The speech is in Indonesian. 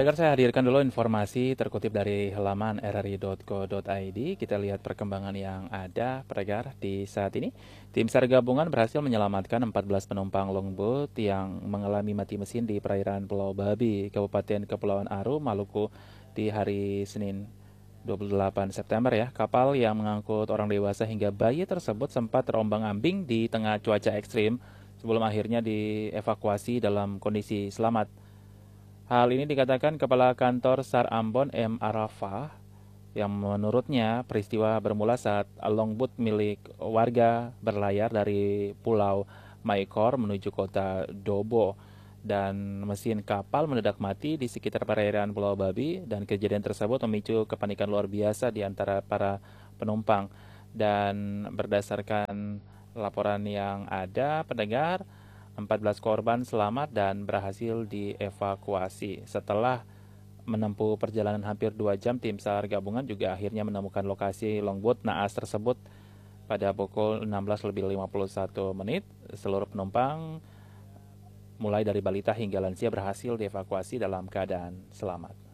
Pendengar, saya hadirkan dulu informasi terkutip dari halaman rri.co.id. Kita lihat perkembangan yang ada, pendengar, di saat ini. Tim SAR gabungan berhasil menyelamatkan 14 penumpang longboat yang mengalami mati mesin di perairan Pulau Babi, Kabupaten Kepulauan Aru, Maluku di hari Senin 28 September ya. Kapal yang mengangkut orang dewasa hingga bayi tersebut sempat terombang-ambing di tengah cuaca ekstrim sebelum akhirnya dievakuasi dalam kondisi selamat. Hal ini dikatakan Kepala Kantor SAR Ambon M. Arafah yang menurutnya peristiwa bermula saat longboat milik warga berlayar dari Pulau Maikor menuju kota Dobo dan mesin kapal mendadak mati di sekitar perairan Pulau Babi, dan kejadian tersebut memicu kepanikan luar biasa di antara para penumpang. Dan berdasarkan laporan yang ada, pendengar, 14 korban selamat dan berhasil dievakuasi. Setelah menempuh perjalanan hampir 2 jam, tim SAR gabungan juga akhirnya menemukan lokasi longboat naas tersebut pada pukul 16:51. Seluruh penumpang mulai dari balita hingga lansia berhasil dievakuasi dalam keadaan selamat.